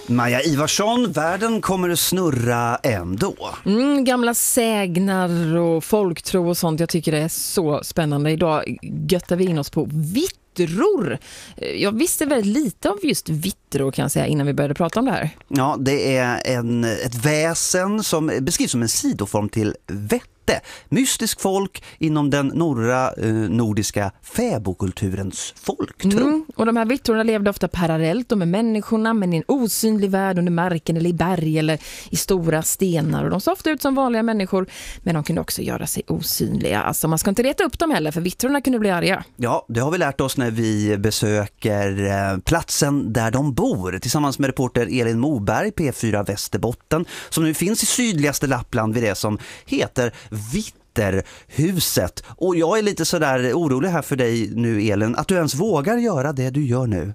Maja Ivarsson, världen kommer att snurra ändå. Gamla sägner och folktro och sånt. Jag tycker det är så spännande. Idag göttar vi in oss på vittror. Jag visste väldigt lite om just vittror kan jag säga innan vi började prata om det här. Ja, det är ett väsen som beskrivs som en sidoform till vette. Mystisk folk inom den nordiska fäbokulturens folktro. Och de här vittrorna levde ofta parallellt med människorna, men i en osynlig värld under marken eller i berg eller i stora stenar. Och de såg ofta ut som vanliga människor, men de kunde också göra sig osynliga. Alltså man ska inte reta upp dem heller, för vittrorna kunde bli arga. Ja, det har vi lärt oss när vi besöker platsen där de bor. Tillsammans med reporter Elin Moberg, P4 Västerbotten, som nu finns i sydligaste Lappland vid det som heter Vitterhuset. Och jag är lite sådär orolig här för dig nu, Elin, att du ens vågar göra det du gör nu.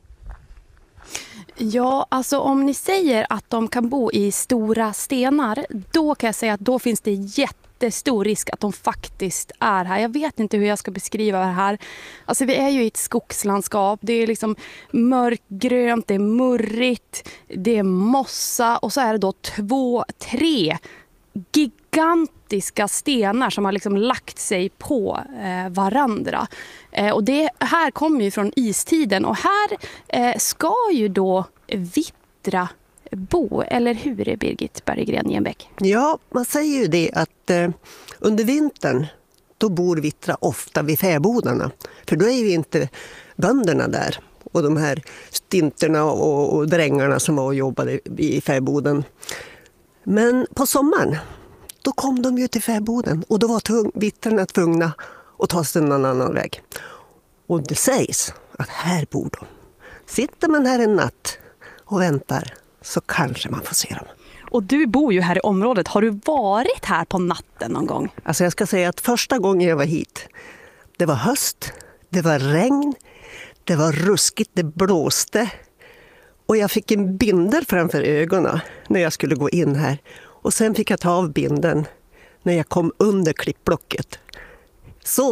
Ja, alltså om ni säger att de kan bo i stora stenar, då kan jag säga att då finns det jättestor risk att de faktiskt är här. Jag vet inte hur jag ska beskriva det här. Alltså vi är ju i ett skogslandskap. Det är liksom mörkgrönt, det är murrigt, det är mossa och så är det då 2-3 gigantiska stenar som har liksom lagt sig på varandra. Och det här kommer ju från istiden och här ska ju då vittra bo, eller hur är Birgit Berggren-Jenbeck? Ja, man säger ju det att under vintern då bor vittra ofta vid fäbodarna. För då är ju inte bönderna där och de här stinterna och drängarna som var och jobbade i fäboden. Men på sommaren, då kom de ju till fäboden och då var vittrarna tvungna att ta sig någon annan väg. Och det sägs att här bor de. Sitter man här en natt och väntar så kanske man får se dem. Och du bor ju här i området. Har du varit här på natten någon gång? Alltså jag ska säga att första gången jag var hit, det var höst, det var regn, det var ruskigt, det blåste. Och jag fick en bindel framför ögonen när jag skulle gå in här. Och sen fick jag ta av bindeln när jag kom under klippblocket. Så